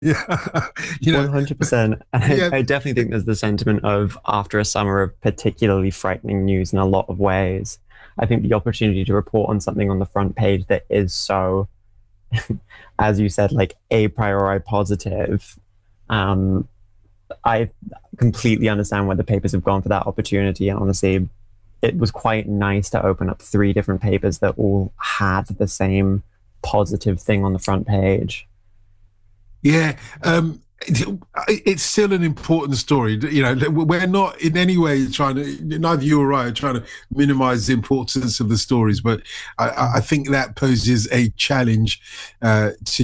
Yeah. You know, 100%. And yeah. I definitely think there's the sentiment of after a summer of particularly frightening news in a lot of ways. I think the opportunity to report on something on the front page that is so, as you said, like a priori positive. Um, I completely understand where the papers have gone for that opportunity. And honestly, it was quite nice to open up three different papers that all had the same positive thing on the front page. Yeah, it's still an important story. You know, we're not in any way trying to, neither you or I are trying to minimize the importance of the stories, but I think that poses a challenge to